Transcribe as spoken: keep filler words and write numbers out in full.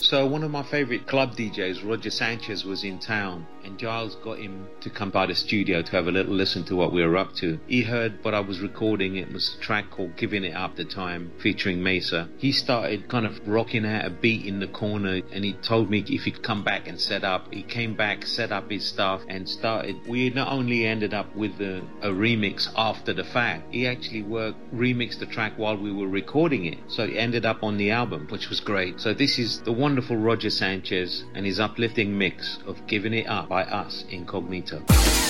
So one of my favourite club D Js, Roger Sanchez, was in town, and Giles got him to come by the studio to have a little listen to what we were up to. He heard what I was recording. It was a track called Giving It Up at the time, featuring Mesa. He started kind of rocking out a beat in the corner, and he told me if he'd come back and set up. He came back, set up his stuff, and started. We not only ended up with a, a remix after the fact, he actually worked, remixed the track while we were recording it. So it ended up on the album, which was great. So this is the wonderful Roger Sanchez and his uplifting mix of Giving It Up by us, Incognito.